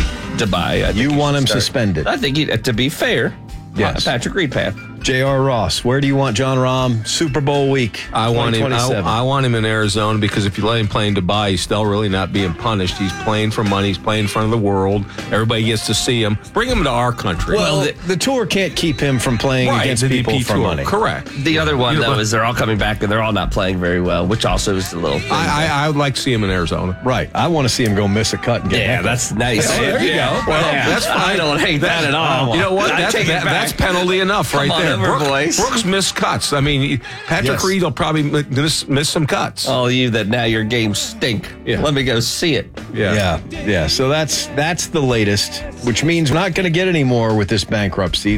A: Dubai.
B: You want him suspended?
A: I think to be fair,
B: yes.
A: Patrick Reed path.
B: J.R. Ross, where do you want Jon Rahm Super Bowl week?
C: I want him in Arizona because if you let him play in Dubai, he's still really not being punished. He's playing for money. He's playing in front of the world. Everybody gets to see him. Bring him to our country.
B: Well, the tour can't keep him from playing against people for money.
C: Correct.
A: The other one, though, is they're all coming back and they're all not playing very well, which also is a little thing.
C: I would like to see him in Arizona.
B: Right. I want to see him go miss a cut and get
A: that's nice.
C: There you go. Well, that's fine.
A: I don't hate that at all.
C: You know what? That's penalty enough right there. Brooks missed cuts. I mean, Patrick Reed will probably miss some cuts.
A: Oh, you that now your games stink.
C: Yeah.
A: Let me go see it.
B: Yeah. So that's the latest, which means we're not going to get any more with this bankruptcy.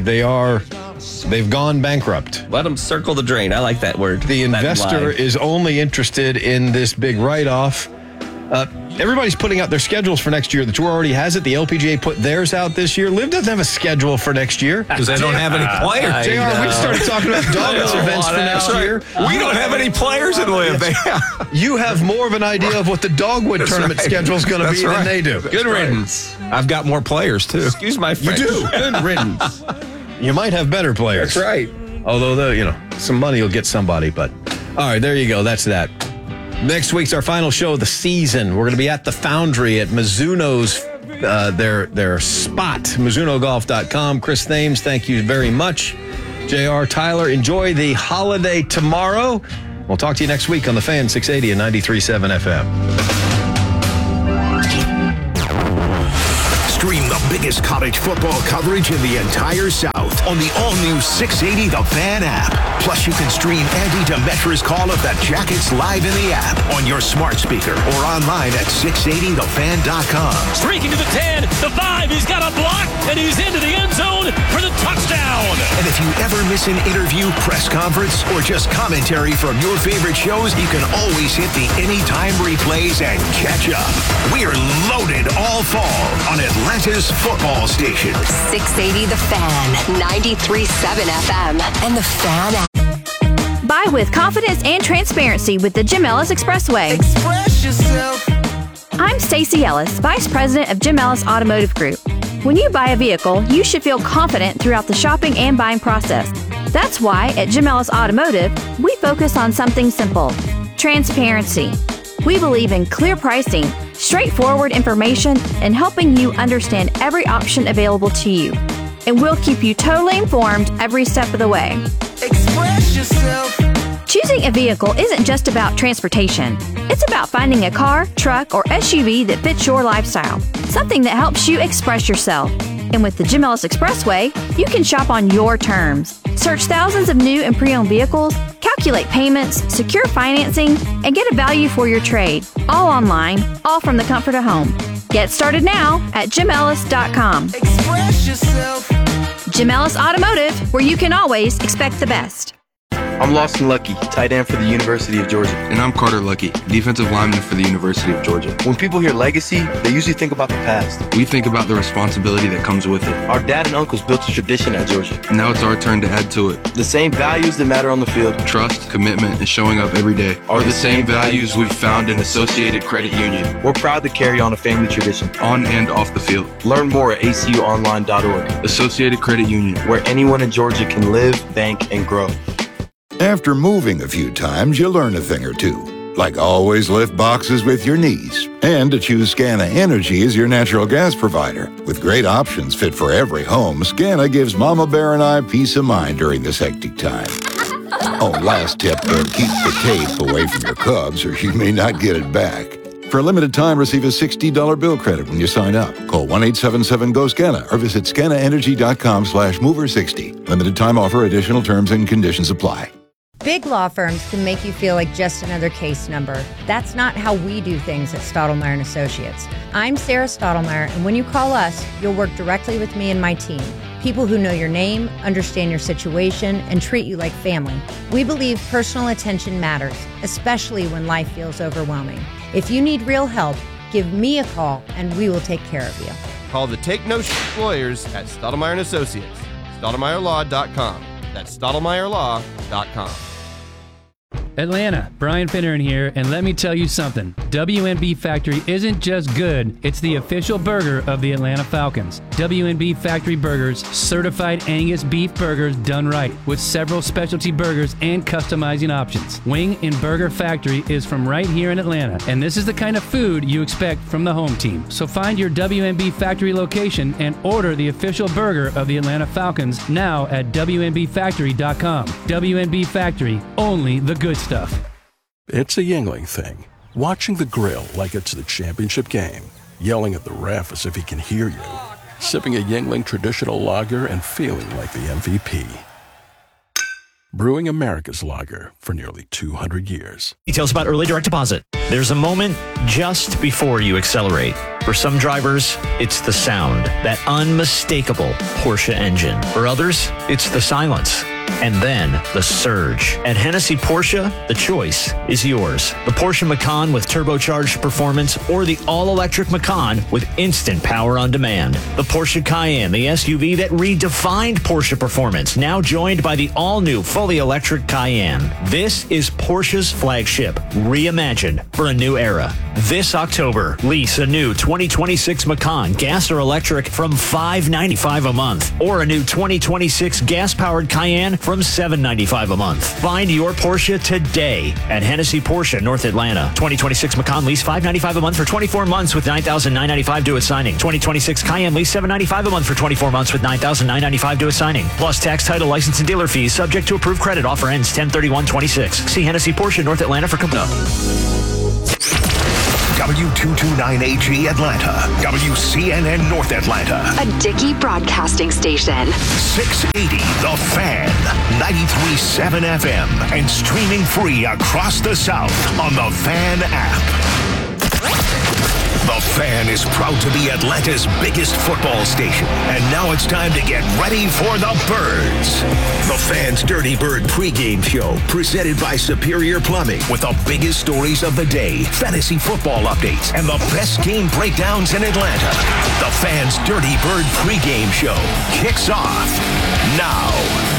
B: They've gone bankrupt.
A: Let them circle the drain. I like that word.
B: The investor is only interested in this big write-off. Everybody's putting out their schedules for next year. The tour already has it. The LPGA put theirs out this year. LIV doesn't have a schedule for next year
C: because they don't have any players.
B: JR, we started talking about Doghouse events for next year.
C: We don't have any players in LIV.
B: You have more of an idea of what the Dogwood tournament schedule is going to be than they do.
A: Good riddance.
C: I've got more players too.
A: Excuse my French.
B: You do. Good riddance. You might have better players.
C: That's right.
B: Although, some money will get somebody. But all right, there you go. That's that. Next week's our final show of the season. We're going to be at the Foundry at Mizuno's their spot, MizunoGolf.com. Chris Thames, thank you very much. JR, Tyler, enjoy the holiday tomorrow. We'll talk to you next week on The Fan, 680 and 93.7 FM.
D: Stream the biggest college football coverage in the entire South on the all-new 680 The Fan app. Plus, you can stream Andy Demetra's call of the Jackets live in the app on your smart speaker or online at 680thefan.com.
G: Streaking to the 10, the 5, he's got a block, and he's into the end zone for the touchdown.
D: And if you ever miss an interview, press conference, or just commentary from your favorite shows, you can always hit the anytime replays and catch up. We're loaded all fall on Atlanta's football station.
E: 680 The Fan, 93.7 FM, and The Fan app.
F: Buy with confidence and transparency with the Jim Ellis Expressway.
V: Express yourself.
F: I'm Stacey Ellis, Vice President of Jim Ellis Automotive Group. When you buy a vehicle, you should feel confident throughout the shopping and buying process. That's why at Jim Ellis Automotive, we focus on something simple: transparency. We believe in clear pricing, straightforward information, and helping you understand every option available to you. And we'll keep you totally informed every step of the way.
V: Express yourself.
F: Choosing a vehicle isn't just about transportation. It's about finding a car, truck, or SUV that fits your lifestyle. Something that helps you express yourself. And with the Jim Ellis Expressway, you can shop on your terms. Search thousands of new and pre-owned vehicles, calculate payments, secure financing, and get a value for your trade. All online, all from the comfort of home. Get started now at JimEllis.com.
V: Express yourself.
F: Jim Ellis Automotive, where you can always expect the best.
K: I'm Lawson Lucky, tight end for the University of Georgia.
L: And I'm Carter Lucky, defensive lineman for the University of Georgia.
K: When people hear legacy, they usually think about the past.
L: We think about the responsibility that comes with it.
K: Our dad and uncles built a tradition at Georgia.
L: And now it's our turn to add to it.
K: The same values that matter on the field,
L: trust, commitment, and showing up every day, are the same values we've found in Associated Credit Union.
K: We're proud to carry on a family tradition,
L: on and off the field.
K: Learn more at acuonline.org.
L: Associated Credit Union,
K: where anyone in Georgia can live, bank, and grow.
H: After moving a few times, you learn a thing or two, like always lift boxes with your knees, and to choose Scana Energy as your natural gas provider. With great options fit for every home, Scana gives Mama Bear and I peace of mind during this hectic time. Oh, last tip, keep the tape away from your Cubs or you may not get it back. For a limited time, receive a $60 bill credit when you sign up. Call 1-877-GO-SCANA or visit scanaenergy.com/mover60. Limited time offer, additional terms and conditions apply.
M: Big law firms can make you feel like just another case number. That's not how we do things at Stottlemyre & Associates. I'm Sarah Stottlemyre, and when you call us, you'll work directly with me and my team. People who know your name, understand your situation, and treat you like family. We believe personal attention matters, especially when life feels overwhelming. If you need real help, give me a call, and we will take care of you.
N: Call the Take No Shit Lawyers at Stottlemyre & Associates. StottlemyreLaw.com. That's StottlemyreLaw.com.
J: Atlanta, Brian Finneran here, and let me tell you something. WNB Factory isn't just good, it's the official burger of the Atlanta Falcons. WNB Factory Burgers, certified Angus beef burgers done right, with several specialty burgers and customizing options. Wing and Burger Factory is from right here in Atlanta, and this is the kind of food you expect from the home team. So find your WNB Factory location and order the official burger of the Atlanta Falcons now at WNBFactory.com. WNB Factory, only the good stuff.
I: It's a Yuengling thing. Watching the grill like it's the championship game. Yelling at the ref as if he can hear you. Sipping a Yuengling traditional lager and feeling like the MVP. Brewing America's lager for nearly 200 years.
W: Details about early direct deposit. There's a moment just before you accelerate. For some drivers, it's the sound, that unmistakable Porsche engine. For others, it's the silence. And then the surge. At Hennessy Porsche, the choice is yours. The Porsche Macan with turbocharged performance or the all-electric Macan with instant power on demand. The Porsche Cayenne, the SUV that redefined Porsche performance, now joined by the all-new fully electric Cayenne. This is Porsche's flagship, reimagined for a new era. This October, lease a new 2026 Macan, gas or electric, from $595 a month, or a new 2026 gas-powered Cayenne for from $795 a month. Find your Porsche today at Hennessy Porsche, North Atlanta. 2026 Macan lease $595 a month for 24 months with $9,995 due at signing. 2026 Cayenne lease $795 a month for 24 months with $9,995 due at signing. Plus tax, title, license, and dealer fees subject to approved credit. Offer ends 10/31/26. See Hennessy Porsche, North Atlanta for complete.
D: W229AG Atlanta, WCNN North Atlanta.
E: A Dickey Broadcasting Station.
D: 680 The Fan, 93.7 FM, and streaming free across the South on the Fan app. The Fan is proud to be Atlanta's biggest football station. And now it's time to get ready for the Birds. The Fan's Dirty Bird pregame show, presented by Superior Plumbing, with the biggest stories of the day, fantasy football updates, and the best game breakdowns in Atlanta. The Fan's Dirty Bird pregame show kicks off now.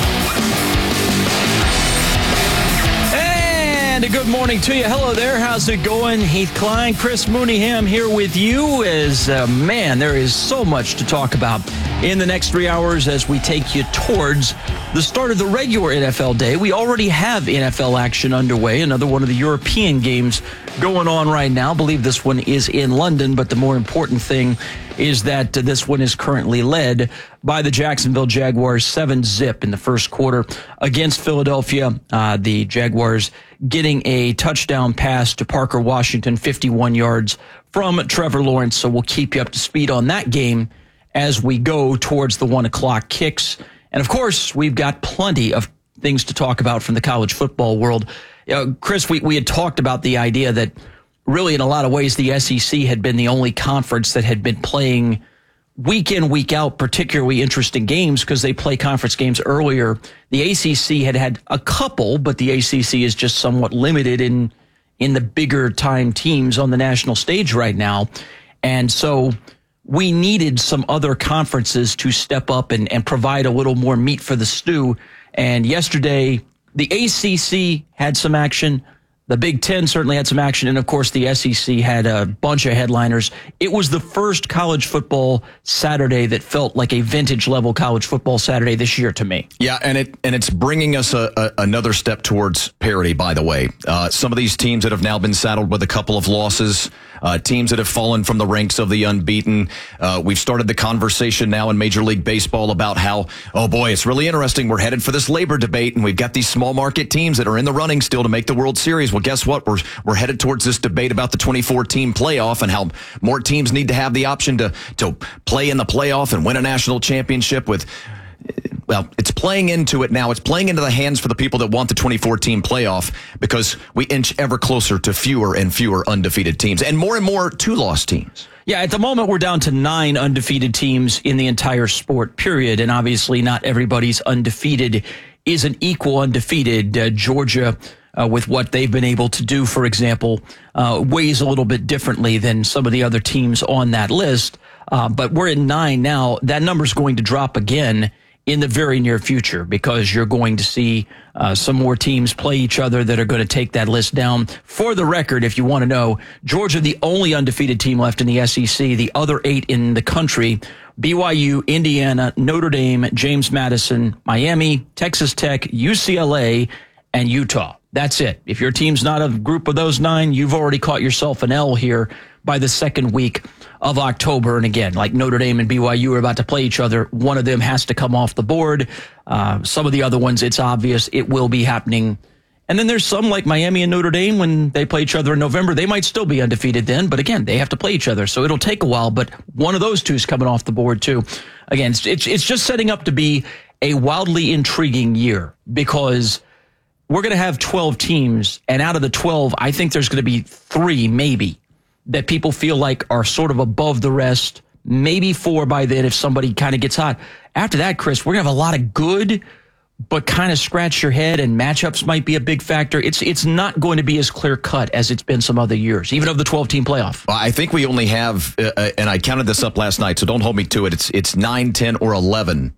O: And a good morning to you. Hello there. How's it going? Heath Klein, Chris Mooneyham here with you. Man, there is so much to talk about in the next 3 hours as we take you towards the start of the regular NFL day. We already have NFL action underway. Another one of the European games going on right now. I believe this one is in London, but the more important thing is that this one is currently led by the Jacksonville Jaguars 7-0 in the first quarter against Philadelphia. The Jaguars getting a touchdown pass to Parker Washington, 51 yards from Trevor Lawrence. So we'll keep you up to speed on that game as we go towards the 1 o'clock kicks. And of course, we've got plenty of things to talk about from the college football world. Chris, we had talked about the idea that really in a lot of ways the SEC had been the only conference that had been playing week in, week out, particularly interesting games because they play conference games earlier. The ACC had a couple, but the ACC is just somewhat limited in the bigger time teams on the national stage right now. And so we needed some other conferences to step up and provide a little more meat for the stew. And yesterday, the ACC had some action. The Big Ten certainly had some action. And, of course, the SEC had a bunch of headliners. It was the first college football Saturday that felt like a vintage-level college football Saturday this year to me.
P: Yeah, and it's bringing us another step towards parity, by the way. Some of these teams that have now been saddled with a couple of losses, teams that have fallen from the ranks of the unbeaten. We've started the conversation now in Major League Baseball about how, oh, boy, it's really interesting. We're headed for this labor debate, and we've got these small market teams that are in the running still to make the World Series. Well, guess what? We're headed towards this debate about the 24-team playoff and how more teams need to have the option to play in the playoff and win a national championship with. Well, it's playing into it now. It's playing into the hands for the people that want the 24-team playoff because we inch ever closer to fewer and fewer undefeated teams and more two-loss teams.
O: Yeah, at the moment, we're down to 9 undefeated teams in the entire sport, period. And obviously, not everybody's undefeated is an equal undefeated. Georgia, with what they've been able to do, for example, weighs a little bit differently than some of the other teams on that list. But we're at 9 now. That number's going to drop again in the very near future because you're going to see some more teams play each other that are going to take that list down. For the record, if you want to know, Georgia, the only undefeated team left in the SEC, the other 8 in the country, BYU, Indiana, Notre Dame, James Madison, Miami, Texas Tech, UCLA, and Utah. That's it. If your team's not a group of those 9, you've already caught yourself an L here by the second week of October. And again, like Notre Dame and BYU are about to play each other. One of them has to come off the board. Some of the other ones, it's obvious it will be happening. And then there's some like Miami and Notre Dame when they play each other in November. They might still be undefeated then, but again, they have to play each other. So it'll take a while, but one of those two is coming off the board too. Again, it's just setting up to be a wildly intriguing year because we're going to have 12 teams, and out of the 12, I think there's going to be 3 maybe that people feel like are sort of above the rest, maybe 4 by then if somebody kind of gets hot. After that, Chris, we're going to have a lot of good, but kind of scratch your head, and matchups might be a big factor. It's not going to be as clear-cut as it's been some other years, even of the 12-team playoff.
P: I think we only have, and I counted this up last night, so don't hold me to it, it's 9, 10, or 11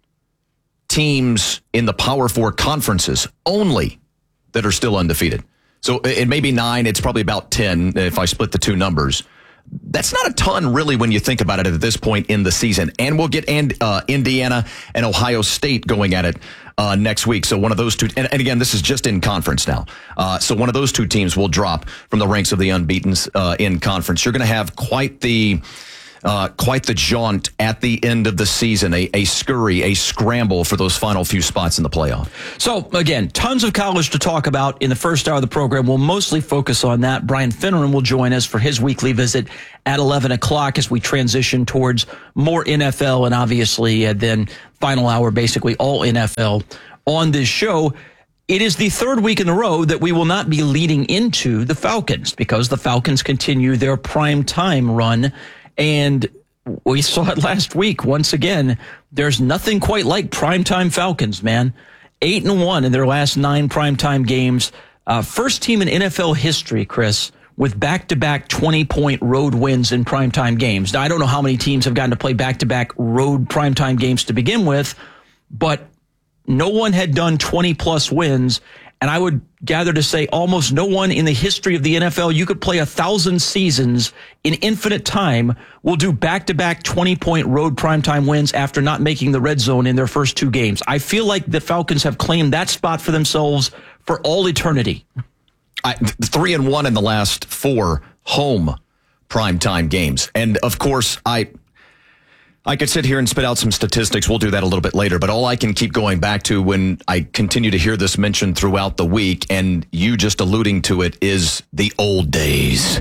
P: teams in the Power 4 conferences only that are still undefeated. So it may be 9. It's probably about 10 if I split the two numbers. That's not a ton, really, when you think about it at this point in the season. And we'll get Indiana and Ohio State going at it next week. So one of those two, and again, this is just in conference now. So one of those two teams will drop from the ranks of the unbeatens in conference. You're going to have quite the jaunt at the end of the season, a scurry, a scramble for those final few spots in the playoff.
O: So, again, tons of college to talk about in the first hour of the program. We'll mostly focus on that. Brian Finneran will join us for his weekly visit at 11 o'clock as we transition towards more NFL and obviously then final hour, basically all NFL on this show. It is the third week in a row that we will not be leading into the Falcons because the Falcons continue their prime time run. And we saw it last week. Once again, there's nothing quite like primetime Falcons, man. 8-1 in their last 9 primetime games. First team in NFL history, Chris, with back-to-back 20-point road wins in primetime games. Now, I don't know how many teams have gotten to play back-to-back road primetime games to begin with, but no one had done 20-plus wins. And I would gather to say almost no one in the history of the NFL, you could play 1,000 seasons in infinite time, will do back-to-back 20-point road primetime wins after not making the red zone in their first 2 games. I feel like the Falcons have claimed that spot for themselves for all eternity.
P: 3-1 in the last 4 home primetime games. And, of course, I could sit here and spit out some statistics. We'll do that a little bit later. But all I can keep going back to when I continue to hear this mentioned throughout the week, and you just alluding to it, is the old days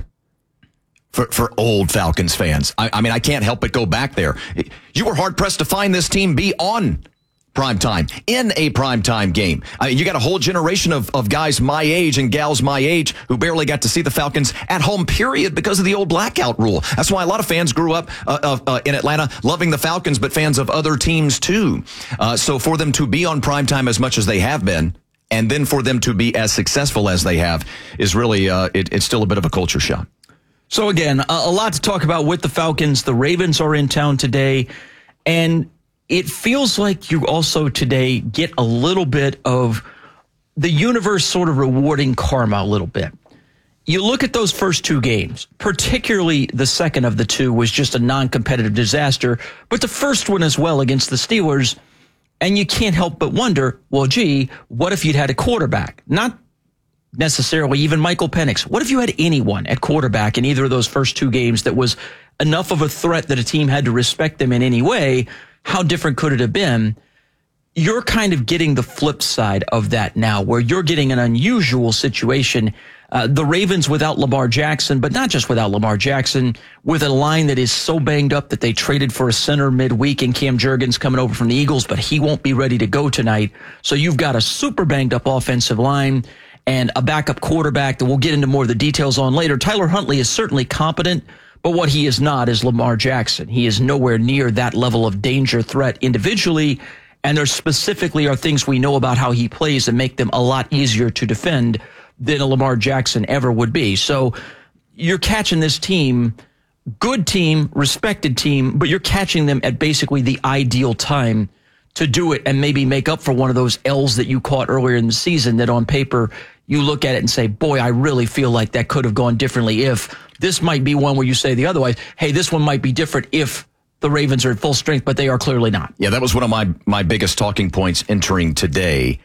P: for old Falcons fans. I mean, I can't help but go back there. You were hard-pressed to find this team be on primetime, in a primetime game. I mean, you got a whole generation of guys my age and gals my age who barely got to see the Falcons at home, period, because of the old blackout rule. That's why a lot of fans grew up in Atlanta loving the Falcons, but fans of other teams too. So for them to be on primetime as much as they have been, and then for them to be as successful as they have, is really, it's still a bit of a culture shock.
O: So again, a lot to talk about with the Falcons. The Ravens are in town today, and it feels like you also today get a little bit of the universe sort of rewarding karma a little bit. You look at those first 2 games, particularly the second of the 2 was just a non-competitive disaster, but the first one as well against the Steelers, and you can't help but wonder, well, gee, what if you'd had a quarterback? Not necessarily even Michael Penix. What if you had anyone at quarterback in either of those first 2 games that was enough of a threat that a team had to respect them in any way? How different could it have been? You're kind of getting the flip side of that now, where you're getting an unusual situation. The Ravens without Lamar Jackson, but not just without Lamar Jackson, with a line that is so banged up that they traded for a center midweek and Cam Jurgens coming over from the Eagles, but he won't be ready to go tonight. So you've got a super banged up offensive line and a backup quarterback that we'll get into more of the details on later. Tyler Huntley is certainly competent, but what he is not is Lamar Jackson. He is nowhere near that level of danger threat individually, and there specifically are things we know about how he plays that make them a lot easier to defend than a Lamar Jackson ever would be. So you're catching this team, good team, respected team, but you're catching them at basically the ideal time to do it and maybe make up for one of those L's that you caught earlier in the season that on paper you look at it and say, boy, I really feel like that could have gone differently if. This might be one where you say the otherwise, hey, this one might be different if the Ravens are at full strength, but they are clearly not.
P: Yeah, that was one of my biggest talking points entering today.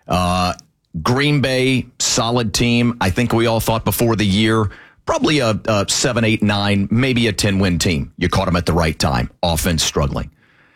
P: Green Bay, solid team. I think we all thought before the year, probably a 7, 8, 9, maybe a 10-win team. You caught them at the right time. Offense struggling.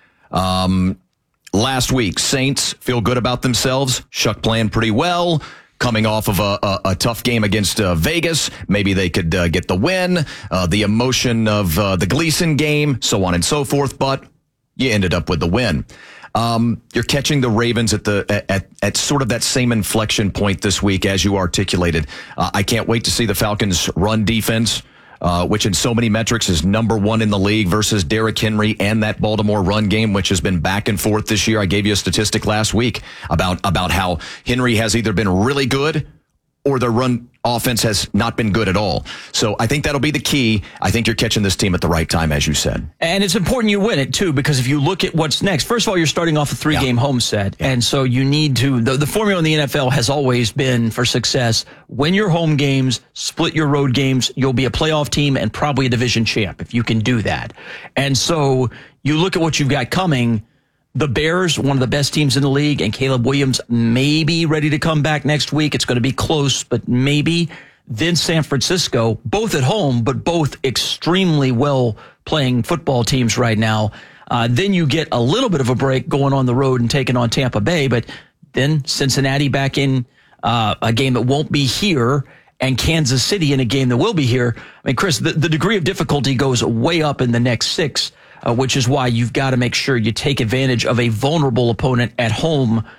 P: Last week, Saints feel good about themselves. Shuck playing pretty well. Coming off of a tough game against Vegas. Maybe they could get the win. The emotion of the Gleason game, so on and so forth. But you ended up with the win. You're catching the Ravens at sort of that same inflection point this week as you articulated. I can't wait to see the Falcons' run defense, which in so many metrics is number 1 in the league, versus Derrick Henry and that Baltimore run game, which has been back and forth this year. I gave you a statistic last week about how Henry has either been really good or the run offense has not been good at all. So I think that'll be the key. I think you're catching this team at the right time, as you said.
O: And it's important you win it, too, because if you look at what's next, first of all, you're starting off a 3-game home set. Yeah. And so you need to, the formula in the NFL has always been for success, win your home games, split your road games, you'll be a playoff team and probably a division champ if you can do that. And so you look at what you've got coming. the Bears, one of the best teams in the league, and Caleb Williams may be ready to come back next week. It's going to be close, but maybe. Then San Francisco, both at home, but both extremely well playing football teams right now. Then you get a little bit of a break going on the road and taking on Tampa Bay, but then Cincinnati back in a game that won't be here, and Kansas City in a game that will be here. I mean, Chris, the degree of difficulty goes way up in the next 6, which is why you've got to make sure you take advantage of a vulnerable opponent at home